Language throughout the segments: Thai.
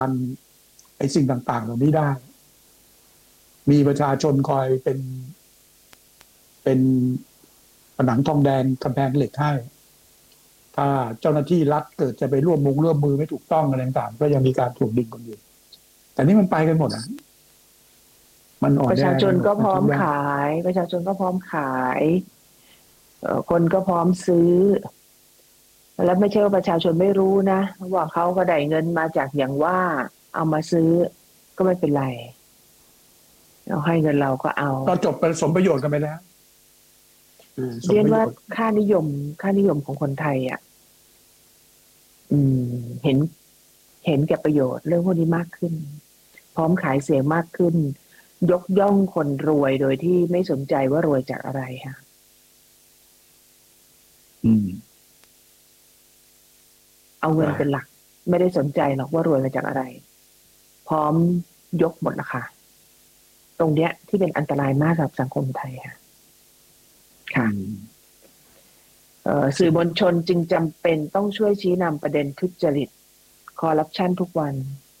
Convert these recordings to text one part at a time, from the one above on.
ไอ้สิ่งต่างๆเหล่านี้ได้มีประชาชนคอยเป็นผนังทองแดงกำแพงเหล็กให้ถ้าเจ้าหน้าที่รัฐเกิดจะไปร่วมมือไม่ถูกต้องอะไรต่างๆก็ยังมีการถ่วงดุลกันอยู่แต่นี่มันไปกันหมดอ่ะมันอ่อนแอประชาชนก็พร้อมขายประชาชนก็พร้อมขายคนก็พร้อมซื้อแล้วไม่ใช่ว่าประชาชนไม่รู้นะว่าเขาก็ได้เงินมาจากอย่างว่าเอามาซื้อก็ไม่เป็นไรเราให้เงินเราก็เอาก็จบเป็นสมประโยชน์กันไปแล้วเรียนว่าค่านิยมของคนไทยอ่ะเห็นแก่ประโยชน์เรื่องพวกนี้มากขึ้นพร้อมขายเสียงมากขึ้นยกย่องคนรวยโดยที่ไม่สนใจว่ารวยจากอะไรค่ะเอาเงินเป็นหลักไม่ได้สนใจหรอกว่ารวยมาจากอะไรพร้อมยกหมดนะคะตรงเนี้ยที่เป็นอันตรายมากกับสังคมไทยค่ะสื่อมวลชนจึงจำเป็นต้องช่วยชี้นำประเด็นทุจริตคอร์รัปชันทุกวัน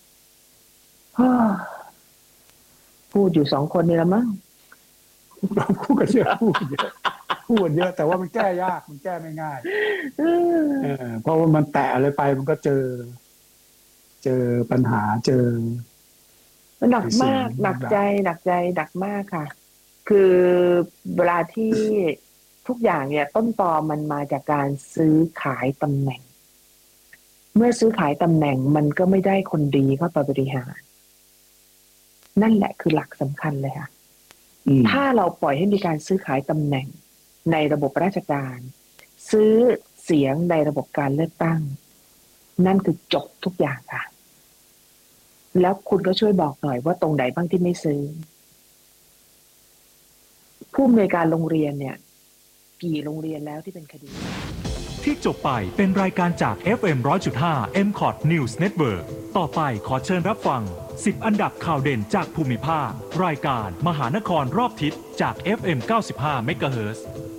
พูดอยู่2 คนนี่ละมั้งพูดกันเยอะแต่ว่ามันแก้ยากมันแก้ไม่ง่ายเพราะว่ามันแตะอะไรไปมันก็เจอปัญหาหนักมากหนักใจมากค่ะคือเวลาที่ทุกอย่างเนี่ยต้นตอมันมาจากการซื้อขายตำแหน่งเมื่อซื้อขายตำแหน่งมันก็ไม่ได้คนดีเข้าไปบริหารนั่นแหละคือหลักสำคัญเลยค่ะถ้าเราปล่อยให้มีการซื้อขายตำแหน่งในระบบราชการซื้อเสียงในระบบการเลือกตั้งนั่นคือจบทุกอย่างค่ะแล้วคุณก็ช่วยบอกหน่อยว่าตรงไหนบ้างที่ไม่ซื้อผู้อำนวยการโรงเรียนเนี่ยกี่โรงเรียนแล้วที่เป็นคดีที่จบไปเป็นรายการจาก FM 100.5 MCOT News Network ต่อไปขอเชิญรับฟัง10อันดับข่าวเด่นจากภูมิภาครายการมหานครรอบทิศจาก FM 95 MHz